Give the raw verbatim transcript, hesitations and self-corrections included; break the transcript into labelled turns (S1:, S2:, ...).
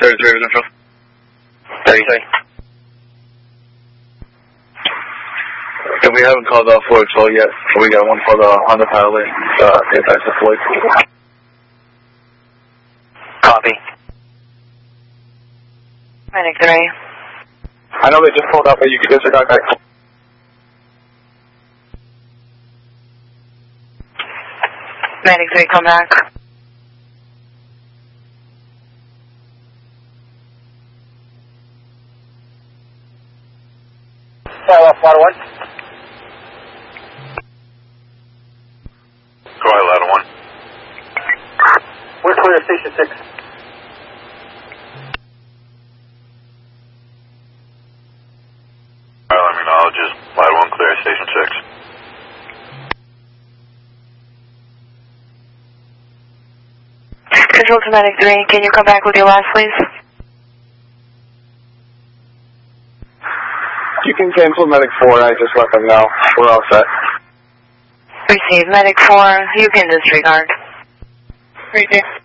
S1: thirty-three was intro. thirty-three. And we haven't called uh, Floyd Patrol yet. We got one called uh, Honda Pilot. Uh, if that's the Floyd.
S2: Copy.
S3: Medic three.
S1: I know they just pulled up, but you can disregard back.
S3: Medic three, come back.
S2: Fire off ladder one.
S4: Go ahead, ladder one.
S2: We're clear station six.
S4: Alright, let me know. Just ladder one clear, station six.
S3: Control to Medic three, can you come back with your last, please?
S1: You can cancel Medic four, I just let them know. We're all set.
S3: Receive. Medic four, you can disregard.
S5: Three, two.